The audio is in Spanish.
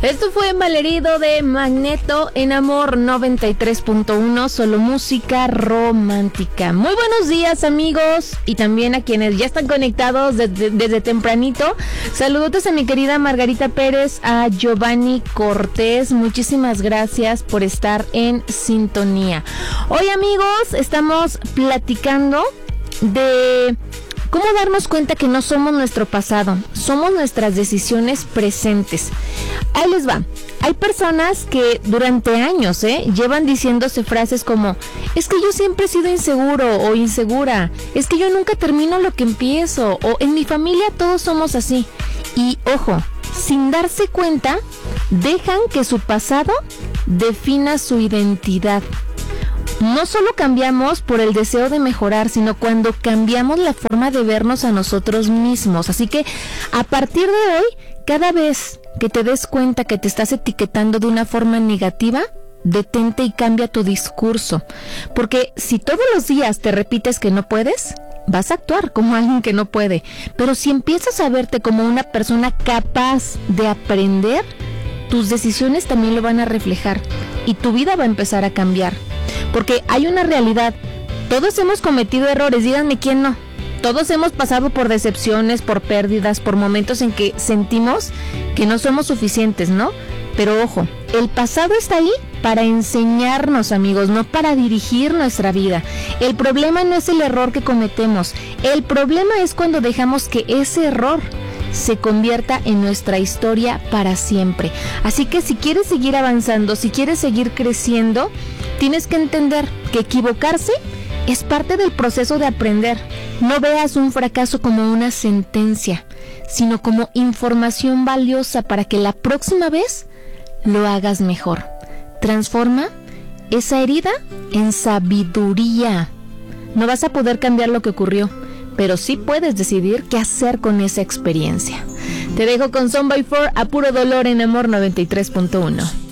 Esto fue Malherido de Magneto en Amor 93.1, solo música romántica. Muy buenos días, amigos, y también a quienes ya están conectados desde tempranito. Saludos a mi querida Margarita Pérez, a Giovanni Cortés. Muchísimas gracias por estar en sintonía. Hoy, amigos, estamos platicando de cómo darnos cuenta que no somos nuestro pasado, somos nuestras decisiones presentes. Ahí les va. Hay personas que durante años llevan diciéndose frases como: es que yo siempre he sido inseguro o insegura, es que yo nunca termino lo que empiezo, o en mi familia todos somos así. Y ojo, sin darse cuenta, dejan que su pasado defina su identidad. No solo cambiamos por el deseo de mejorar, sino cuando cambiamos la forma de vernos a nosotros mismos. Así que a partir de hoy, cada vez que te des cuenta que te estás etiquetando de una forma negativa, detente y cambia tu discurso. Porque si todos los días te repites que no puedes, vas a actuar como alguien que no puede. Pero si empiezas a verte como una persona capaz de aprender, tus decisiones también lo van a reflejar y tu vida va a empezar a cambiar. Porque hay una realidad, todos hemos cometido errores, díganme quién no. Todos hemos pasado por decepciones, por pérdidas, por momentos en que sentimos que no somos suficientes, ¿no? Pero ojo, el pasado está ahí para enseñarnos, amigos, no para dirigir nuestra vida. El problema no es el error que cometemos, el problema es cuando dejamos que ese error se convierta en nuestra historia para siempre. Así que si quieres seguir avanzando, si quieres seguir creciendo, tienes que entender que equivocarse es parte del proceso de aprender. No veas un fracaso como una sentencia, sino como información valiosa para que la próxima vez lo hagas mejor. Transforma esa herida en sabiduría. No vas a poder cambiar lo que ocurrió, pero sí puedes decidir qué hacer con esa experiencia. Te dejo con Son by Four, a puro dolor en Amor 93.1.